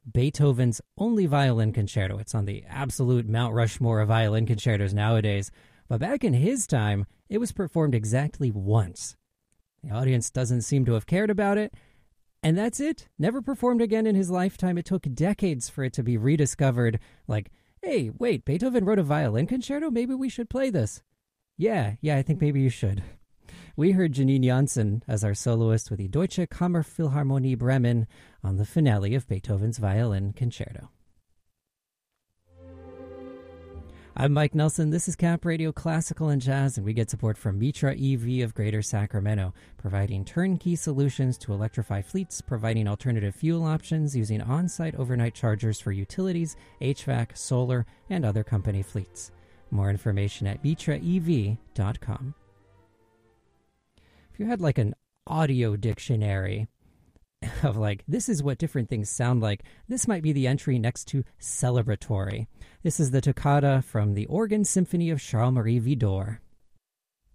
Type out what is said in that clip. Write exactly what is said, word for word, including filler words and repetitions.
Beethoven's only violin concerto. It's on the absolute Mount Rushmore of violin concertos nowadays. But back in his time, it was performed exactly once. The audience doesn't seem to have cared about it, and that's it. Never performed again in his lifetime. It took decades for it to be rediscovered. Like, hey, wait, Beethoven wrote a violin concerto? Maybe we should play this. Yeah, yeah, I think maybe you should. We heard Janine Janssen as our soloist with the Deutsche Kammerphilharmonie Bremen on the finale of Beethoven's Violin Concerto. I'm Mike Nelson. This is Cap Radio Classical and Jazz, and we get support from Mitra E V of Greater Sacramento, providing turnkey solutions to electrify fleets, providing alternative fuel options using on-site overnight chargers for utilities, H V A C, solar, and other company fleets. More information at mitra e v dot com. If you had like an audio dictionary of like, this is what different things sound like, this might be the entry next to celebratory. This is the toccata from the Organ Symphony of Charles-Marie Widor.